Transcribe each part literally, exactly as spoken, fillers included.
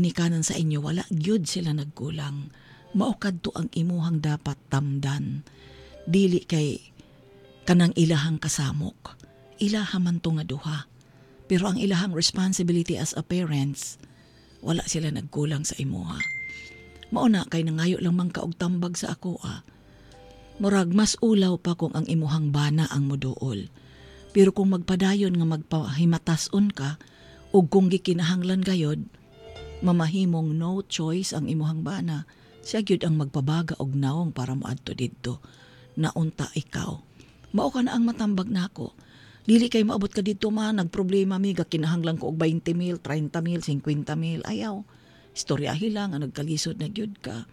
nikanan sa inyo wala gyud sila nagkulang. Mao kadto ang imuhang dapat tamdan. Dili kay kanang ilahang kasamok. Ilaha man to nga duha. Pero ang ilahang responsibility as a parents, wala sila nagkulang sa imuha. Mao na kay nangayo lang man kaog tambag sa ako ah. Murag mas ulaw pa kung ang imuhang bana ang moduol. Pero kung magpadayon nga magpahimatason ka ug kung gikinahanglan gayod, mamahimong no choice ang imuhang bana, siya gyud ang magpabaga og naong para moadto didto. Naunta ikaw. Mao ka na ang matambag nako. Dili kay maabot ka didto man nagproblema mi kinahanglan ko og twenty mil, thirty mil, fifty mil. Ayaw. Istoryahi lang ang nagkalisod na gyud ka.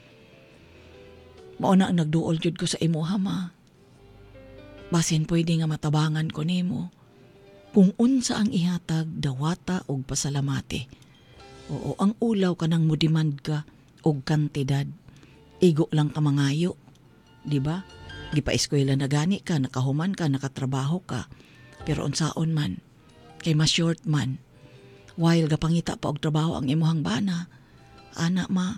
Mao na ang nagduol gyud ko sa imuha ma. Basin pwede nga matabangan ko nimo. Kung unsa ang ihatag, dawata og pasalamate. Oo, ang ulaw ka nang mudemand ka og kantidad. Igo lang ka mangayo. Di ba? Gipa-eskwela na gani ka, nakahuman ka, nakatrabaho ka. Pero unsaon man, kay ma-short man. While gapangita pa og trabaho ang imuhang bana, ana ma.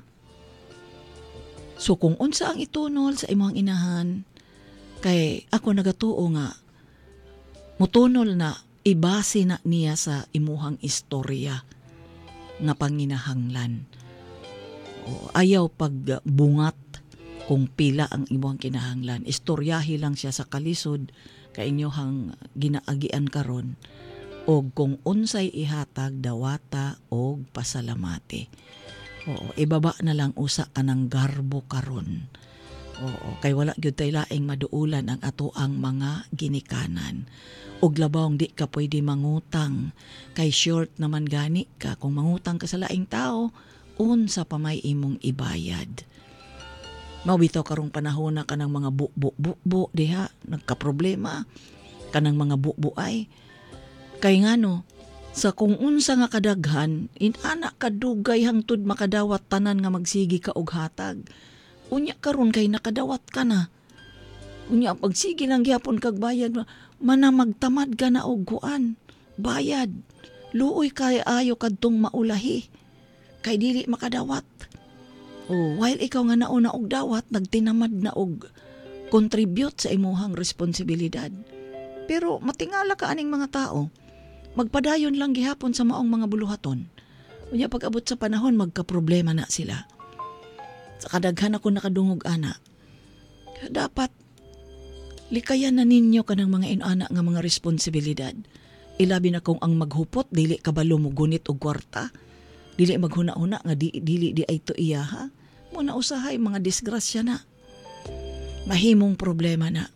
So kung unsa ang itunol sa imuhang inahan, kay ako nagatuo nga, mutunol na ibase na niya sa imuhang istorya nga panginahanglan. O, ayaw pagbungat kung pila ang imuhang kinahanglan. Istoryahi lang siya sa kalisod kay inyohang ginaagian karon o kung unsay ihatag dawata og pasalamate. Oo, ibaba na lang usa ka ng garbo karon. Oo, kay wala gyud tay laing maduulan ang ato ang mga ginikanan. Og labawng di ka pwede mangutang. Kay short naman gani ka. Kung mangutang ka sa laing tao, unsa pa may imong ibayad. Mawito karong panahon na kanang mga bu-bu-bu-bu diha, nagka-problema. Kanang mga bu-bu ay. Kay ngano, sa kung unsa nga kadaghan, inana kadugay hangtod makadawat tanan nga magsigi ka og hatag. Unya karon kay nakadawat ka na. Unya pagsige lang gyapon kag bayad, mana magtamad ka na og kuan. Bayad. Luoy kay ayo kadtong maulahi. Kay dili makadawat. Oh, while ikaw nga nauna og dawat, nagtinamad na og contribute sa imuhang responsibilidad. Pero matingala ka aning mga tao. Magpadayon lang gihapon sa maong mga buluhaton. Unya pag-abot sa panahon magka-problema na sila. Sa kadaghan ako nakadungog ana. Dapat likayan na ninyo kanang mga inana nga mga responsibilidad. Ilabi na kung ang maghupot dili kabalo mo gunit og kwarta. Dili maghuna-huna nga di, dili di ay to iyaha. Muna usahay mga disgrasya na. Mahimong problema na.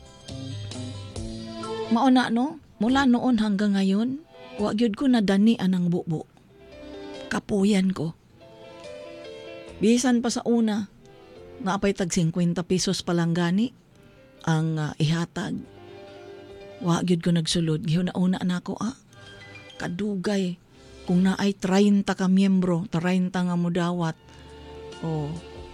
Mauna no, mula noon hanggang ngayon, wa gyud ko nadani anang bubo. Kapuyan ko. Bisan pa sa una, naapay tag fifty pesos palang gani ang uh, ihatag. Wa gyud ko nagsulod, gihuna-una na ako ah. Kadugay kung naay thirty ka miyembro, thirty nga mudawat. Oh.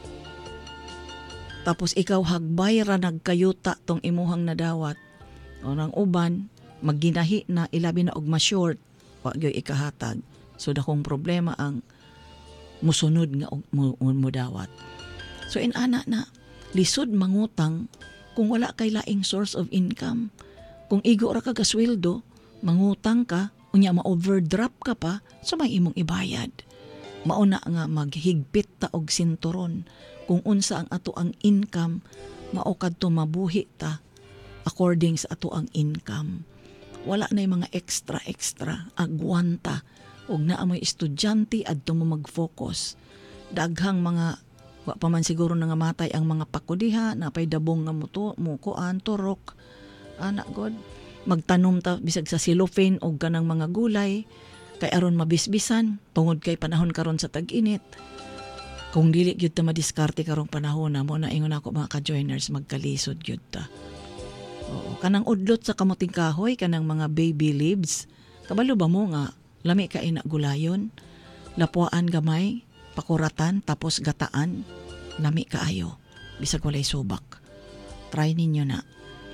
Tapos ikaw hagbay ra nagkayuta tong imuhang nadawat. O nang uban magginahi na ilabi na og ma-short, wa gyud ikahatag. So dakong problema ang musunod nga og mudawat. So inana na lisod mangutang kung wala kay laing source of income. Kung igo ra ka kasweldo, mangutang ka, unya ma-overdraft ka pa, so may imong ibayad. Mauna nga maghigpit ta og sinturon kung unsa ang ato ang income, mao kadto mabuhi ta according sa ato ang income. Wala na yung mga extra-extra, agwanta, og naamoy estudyante adto mo mag-focus. Daghang mga, wa pa man siguro na nga matay ang mga pakudiha, napay dabong nga muto, mukuan, turok, anak god. Magtanom ta bisag sa cellophane og kanang mga gulay, kay aron mabisbisan, tungod kay panahon karon sa tag-init. Kung dili gyud ta madiskarte karong panahon na mo na ingon ako mga ka-joiners magkalisod gyud ta. Oo, kanang udlot sa kamuting kahoy, kanang mga baby leaves. Kabalo ba mo nga lami ka ina gulayon, lapuan gamay, pakuratan tapos gataan, lami kaayo bisag walay subak. Try ninyo na.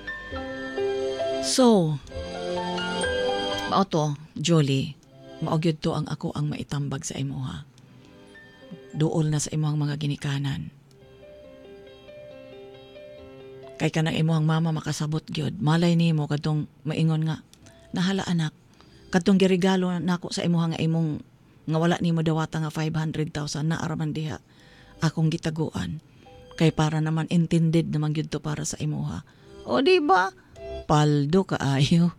So, mao to, Jolie, mao gyud to ang ako ang maitambag sa imuha. duol na sa imong mga ginikanan. Kay kanang imong mama makasabot gyud, malay nimo kadtong maingon nga, nahala anak, kadtong giregalo nako sa imong nga imong nga wala nimo dawata nga five hundred thousand na araman diha akong gitaguan. Kay para naman intended naman gyud to para sa imuha. O di ba? Paldo kaayo.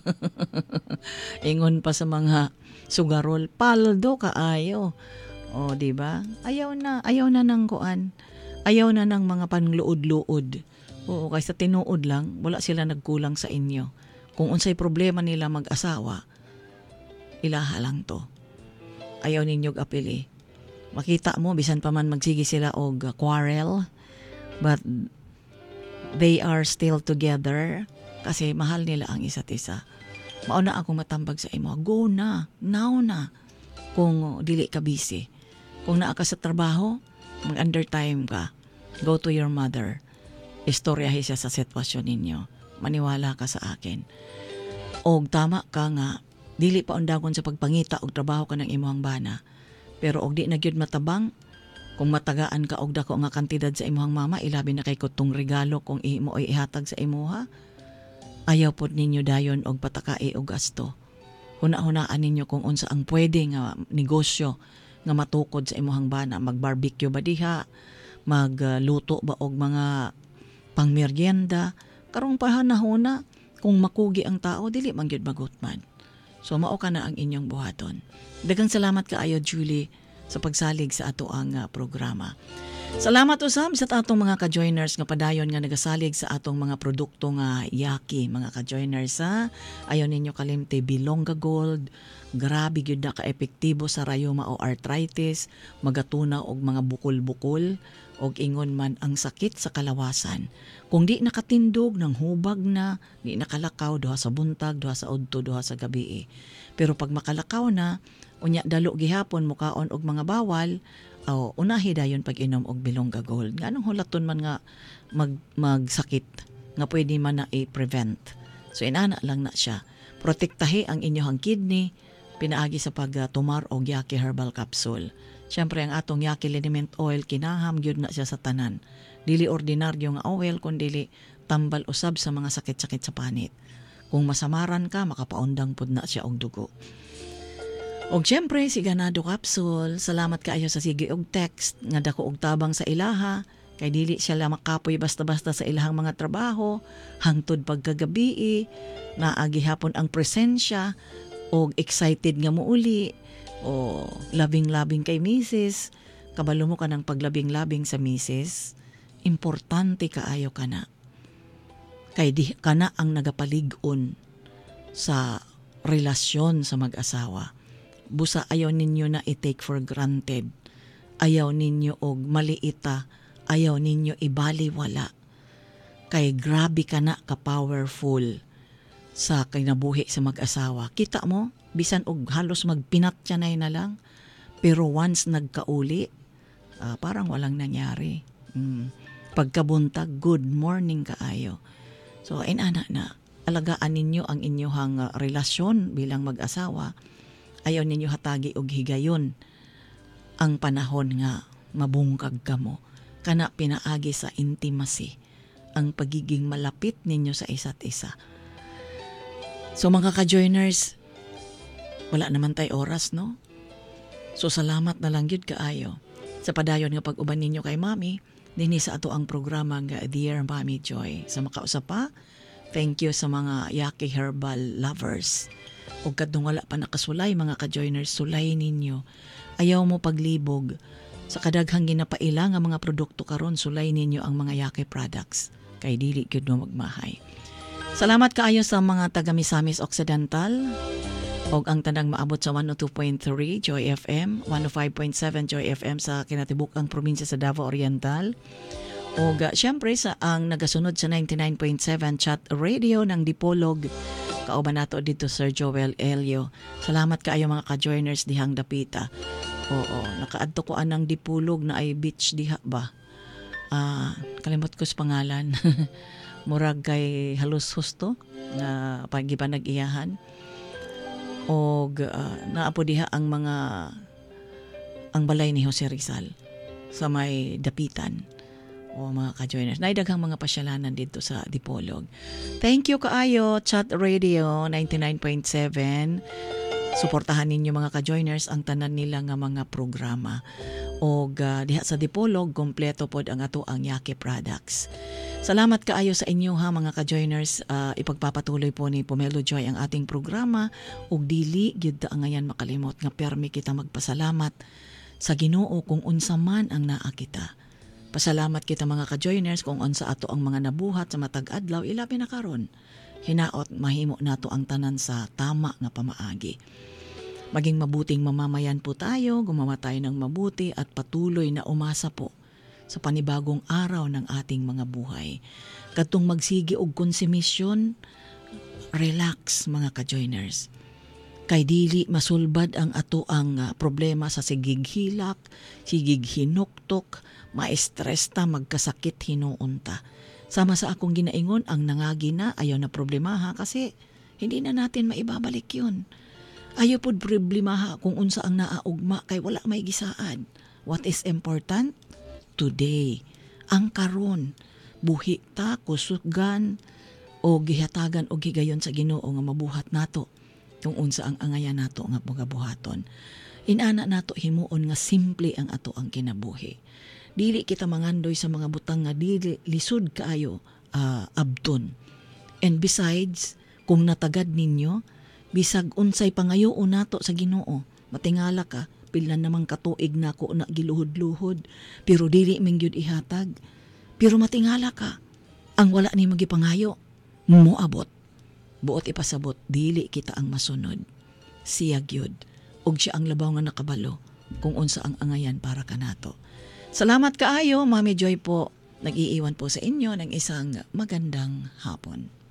Ingon pa sa mga sugarol, paldo kaayo. O di ba? Ayaw na, ayaw na nang kuan. Ayaw na ng mga panluod-luod. Oo, kaysa tinuod lang, wala sila nagkulang sa inyo. Kung unsay problema nila mag-asawa, ilaha lang to. Ayaw ninyog apili. Makita mo, bisan pa man magsigi sila og quarrel, but they are still together kasi mahal nila ang isa't isa. Mauna akong matambag sa imo, go na, now na, kung dili ka busy. Kung naa ka sa trabaho, mag-undertime ka, go to your mother. Istoryahi siya sa sitwasyon ninyo. Maniwala ka sa akin. Og tama ka nga, dili pa undagon sa pagpangita og trabaho ka ng imuhang bana. Pero og di na gyud matabang, kung matagaan ka og dako nga kantidad sa imuhang mama, ilabi na kay kutong regalo kung imo ay ihatag sa imuha, ayaw pod ninyo dayon og patakai og gasto. Huna-hunaan ninyo kung unsa ang pwede nga negosyo nga matukod sa imuhang bana. Mag-barbecue ba diha? Magluto ba og mga pangmeryenda? Karong pahanahuna, kung makugi ang tao, dili man gyud magutman. So mao ka na ang inyong buhaton. Daghang salamat kaayo Julie sa pagsalig sa ato ang uh, programa. Salamat usab sa atong mga ka-joiners nga padayon nga nagasalig sa atong mga produkto nga yaki, mga ka-joiners ha. Ayon ninyo kalimte Bilonga Gold, grabe gyud na ka-epektibo sa rayuma o arthritis, magatuna og mga bukol-bukol og ingon man ang sakit sa kalawasan. Kung di nakatindog ng hubag na, di nakalakaw duha sa buntag, duha sa udto, duha sa gabi. Pero pag makalakaw na, unya dalo gihapon mukaon og mga bawal, o unahi dayon pag inom og Bilonga Gold. Nganong hulaton man nga mag magsakit nga pwede man na i-prevent. So inana lang na siya. Protektahi ang inyong kidney pinaagi sa pagtumar og Yaki Herbal Capsule. Siyempre ang atong Yaki Liniment Oil kinaham gyud na siya sa tanan. Dili ordinaryo nga oil kundi tambal usab sa mga sakit-sakit sa panit. Kung masamaran ka makapaundang pud na siya og dugo. Og syempre si Ganado Capsule, salamat kaayo sa sige og text nga dako og tabang sa ilaha kay dili siya lang makapoy basta-basta sa ilahang mga trabaho hangtod pagkagabi naagi hapon ang presensya og excited nga muuli o labing-labing kay misis. Kabalo mo ka ng paglabing-labing sa misis, importante kaayo ka na kay di ka na ang nagapalig-on sa relasyon sa mag-asawa. Busa ayaw ninyo na i-take for granted. Ayaw ninyo og maliita. Ayaw ninyo ibaliwala. Kay grabe ka na ka-powerful sa kinabuhi sa mag-asawa. Kita mo, bisan og halos magpinatyanay na lang. Pero once nagkauli, uh, parang walang nangyari. Mm. Pagkabuntag, good morning kaayo. So, inana na, alagaan ninyo ang inyong uh, relasyon bilang mag-asawa. Ayaw ninyo hatagi og higayon ang panahon nga mabungkag kamo. Kana pinaagi sa intimacy, ang pagiging malapit ninyo sa isa't isa. So mga ka-joiners, wala naman tay oras, no? So salamat na lang gyud kaayo sa padayon nga pag-uban ninyo kay Mami dinhi sa ato ang programa nga Dear Mommy Joy. Sa makausap pa, thank you sa mga Yaki Herbal lovers. O kadtong wala pa nakasulay mga ka-joiners, sulay ninyo. Ayaw mo paglibog sa kadaghang ginapaila nga mga produkto karon, sulay ninyo ang mga Yaki products kay dili gyud mo magmahay. Salamat kaayo sa mga taga Misamis Occidental og ang tanang maabot sa one oh two point three Joy F M, one oh five point seven Joy F M sa kinatibuk-ang probinsya sa Davao Oriental. O uh, syempre sa ang nagasunod sa ninety-nine point seven Chat Radio ng Dipolog. Kauban nato dito Sir Joel Elio. Salamat kaayo mga ka-joiners dihang dapita. Oo, nakaadto ko anang Dipolog na ay beach diha ba? Ah, uh, kalimot ko sa pangalan. Murag kay halos husto nga pagiba nag-iyahan. Og uh, naapo diha ang mga ang balay ni Jose Rizal sa may Dapitan. O mga ka-joiners, naidaghang mga pasyalanan dito sa Dipolog. Thank you kaayo, Chat Radio ninety-nine point seven. Suportahan ninyo mga ka-joiners ang tanan nila nga mga programa. O uh, diha sa Dipolog, kompleto pod ang ato ang Yaki Products. Salamat kaayo sa inyo ha mga ka-joiners. Uh, ipagpapatuloy po ni Pomelo Joy ang ating programa. Ug dili gyud ta ngayon makalimot nga permi kita magpasalamat sa Ginoo kung unsa man ang naa kita. Pasalamat kita mga ka-joiners kung unsa ato ang mga nabuhat sa matag adlaw ilabi na karon. Hinaot mahimo nato ang tanan sa tama nga pamaagi. Maging mabuting mamamayan po tayo, gumawa tayo ng mabuti at patuloy na umasa po sa panibagong araw ng ating mga buhay. Kadtong magsigi og konsumisyon, relax mga ka-joiners. Kay dili masulbad ang ato ang uh, problema sa sigig hilak, sigig hinuktok, ma-stress ta, magkasakit hinuon ta. Sama sa akong ginaingon, ang nangagi na ayaw na problemaha kasi hindi na natin maibabalik yun. Ayaw pod problemaha kung unsa ang naaugma kay wala may gisaad. What is important? Today. Ang karon. Buhi ta, kusugan, o gihatagan o gigayon sa Ginoo nga mabuhat nato. Kung unsa ang angayan nato nga buhaton. Inana nato himuon nga simple ang ato ang kinabuhi. Dili kita mangandoy sa mga butang nga dili lisod kaayo uh, abton. And besides, kung natagad ninyo, bisag unsay pangayoon nato sa Ginoo, matingala ka, pila namang katuig na ko na giluhod-luhod, pero dili man gyud ihatag. Pero matingala ka, ang wala ni magipangayo, moabot. Buot ipasabot, dili kita ang masunod. Siya gyud, ug siya ang labaw nga nakabalo, kung unsa ang angayan para kanato. Salamat kaayo, Mami Joy po. Nag-iiwan po sa inyo ng isang magandang hapon.